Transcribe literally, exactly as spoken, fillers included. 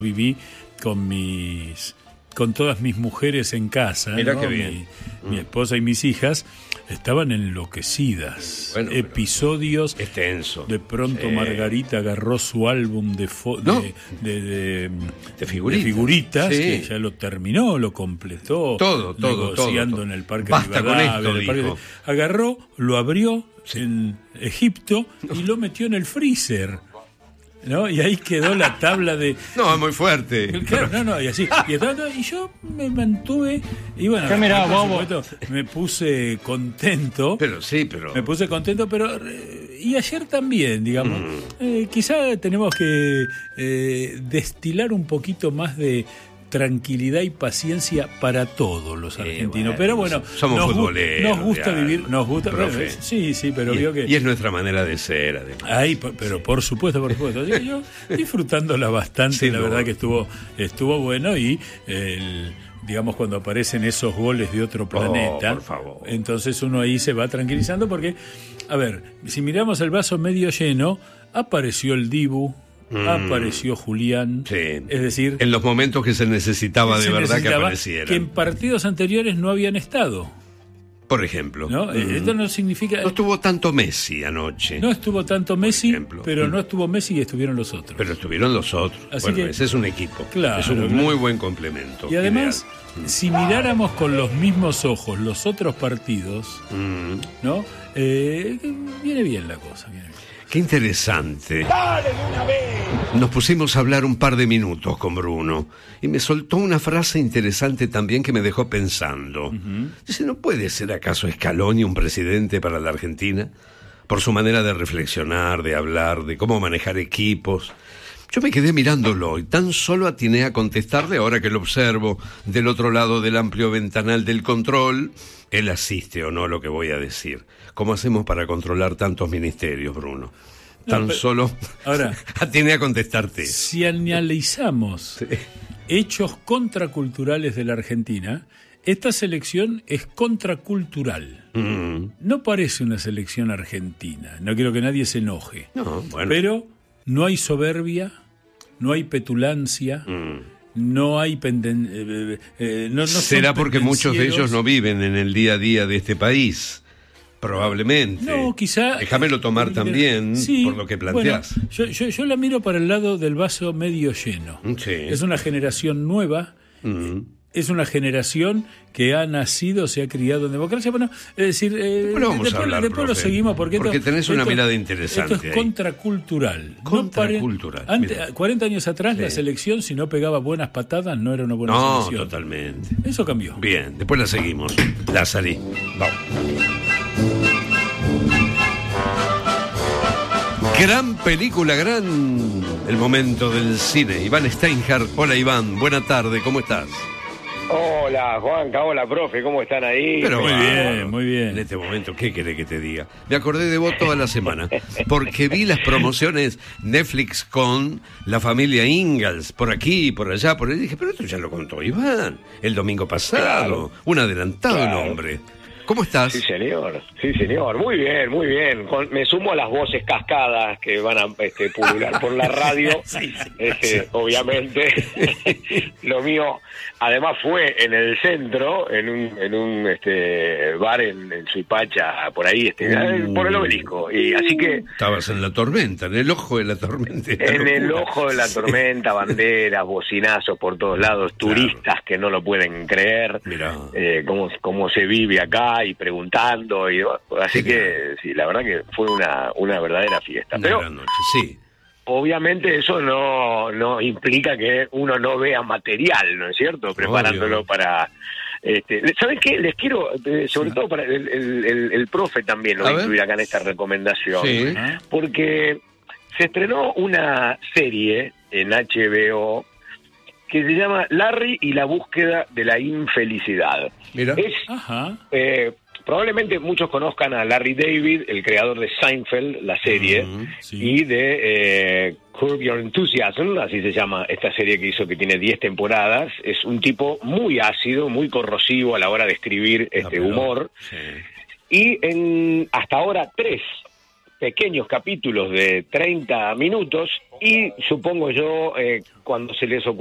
Viví con mis con todas mis mujeres en casa, Mirá ¿no? qué bien. Mi, mm. mi esposa y mis hijas estaban enloquecidas. Bueno, episodios. Es tenso. De pronto sí. Margarita agarró su álbum de fo- ¿No? de, de, de, de figuritas, de figuritas sí. que ya lo terminó, lo completó. Todo, todo, negociando todo. en el Parque Basta con Rivadavia, esto, el parque dijo. de, agarró, lo abrió sí. en Egipto y lo metió en el freezer. ¿No? Y ahí quedó la tabla de... No, es muy fuerte. Claro, no, no, y así. Y, estaba, y yo me mantuve... Y bueno, ¿Qué mirá, por bobo? supuesto, me puse contento. Pero sí, pero... Me puse contento, pero... Y ayer también, digamos. Mm. Eh, quizá tenemos que eh, destilar un poquito más de tranquilidad y paciencia para todos los argentinos. Eh, bueno, pero bueno, somos nos, futboleros. Nos gusta ya, vivir, nos gusta... profe. Sí, sí, pero y, vio que... Y es nuestra manera de ser, además. Ay, pero sí. por supuesto, por supuesto. Yo, yo disfrutándola bastante, sí, la no. verdad que estuvo estuvo bueno y el, digamos cuando aparecen esos goles de otro planeta, oh, por favor. Entonces uno ahí se va tranquilizando porque, a ver, si miramos el vaso medio lleno, apareció el Dibu, Mm. apareció Julián, sí. es decir... En los momentos que se necesitaba de se verdad necesitaba, que aparecieran. Que en partidos anteriores no habían estado. Por ejemplo. ¿No? Mm. Esto no significa... No estuvo tanto Messi anoche. No estuvo tanto Messi, pero mm. no estuvo Messi y estuvieron los otros. Pero estuvieron los otros. Así bueno, que, ese es un equipo. Claro, es un claro. muy buen complemento. Y además, ideal. si miráramos con los mismos ojos los otros partidos, mm. ¿no? Eh, viene bien la cosa, viene bien. Qué interesante. ¡Dale de una vez! Nos pusimos a hablar un par de minutos con Bruno y me soltó una frase interesante también que me dejó pensando. Uh-huh. Dice, ¿no puede ser acaso Scaloni un presidente para la Argentina? Por su manera de reflexionar, de hablar, de cómo manejar equipos. Yo me quedé mirándolo y tan solo atiné a contestarle ahora que lo observo del otro lado del amplio ventanal del control. Él asiste o no a lo que voy a decir. ¿Cómo hacemos para controlar tantos ministerios, Bruno? Tan no, pero, solo ahora atiné a contestarte. Si analizamos sí. hechos contraculturales de la Argentina, esta selección es contracultural. Mm. No parece una selección argentina. No quiero que nadie se enoje. No, bueno. Pero no hay soberbia, no hay petulancia. Mm. No hay penden... Eh, eh, no, no ¿Será porque muchos de ellos no viven en el día a día de este país? Probablemente. No, quizá... Déjamelo tomar también sí, por lo que planteás. Bueno, yo, yo, yo la miro para el lado del vaso medio lleno. Sí. Es una generación nueva, mm. es una generación que ha nacido, se ha criado en democracia. Bueno, es decir, eh, bueno, vamos después, a hablar, después lo seguimos porque, porque esto, tenés una esto, mirada interesante. Esto es contracultural. Contracultural. No pare... Antes, cuarenta años atrás sí. la selección, si no pegaba buenas patadas, no era una buena no, selección. No, totalmente. Eso cambió. Bien, después la seguimos. La salí. Vamos. Gran película, gran el momento del cine. Iván Steinhardt. Hola Iván, buena tarde, ¿cómo estás? Hola Juanca, hola profe, ¿cómo están ahí? Pero muy bien, muy bien. En este momento, ¿qué querés que te diga? Me acordé de vos toda la semana, porque vi las promociones Netflix con la familia Ingalls, por aquí y por allá, por ahí. Y dije, pero esto ya lo contó Iván, el domingo pasado, claro. un adelantado claro. el hombre. ¿Cómo estás? Sí, señor. Sí, señor. Muy bien, muy bien. Con, me sumo a las voces cascadas que van a este, pulular por la radio. sí, sí, este, sí. Obviamente. Lo mío, además, fue en el centro, en un, en un este, bar en, en Suipacha, por ahí, este, uh, por el Obelisco. Y así que. Estabas en la tormenta, en el ojo de la tormenta. En el ojo de la tormenta, banderas, bocinazos por todos lados, claro. turistas que no lo pueden creer. Mirá. Eh, cómo, cómo se vive acá. Y preguntando, y así que sí, la verdad que fue una, una verdadera fiesta. Una Pero gran noche, sí. Obviamente eso no, no implica que uno no vea material, ¿no es cierto? Preparándolo Obvio. para... Este, ¿Saben qué? Les quiero, eh, sobre sí. todo para el, el, el, el profe también lo voy a incluir acá en esta recomendación, sí. porque se estrenó una serie en H B O que se llama Larry y la búsqueda de la infelicidad. Mira. Es, eh, probablemente muchos conozcan a Larry David, el creador de Seinfeld, la serie, uh-huh, sí. y de eh, Curb Your Enthusiasm, así se llama esta serie que hizo, que tiene diez temporadas. Es un tipo muy ácido, muy corrosivo a la hora de escribir este no, humor. Sí. Y en hasta ahora tres pequeños capítulos de treinta minutos y supongo yo, eh, cuando se les ocurrió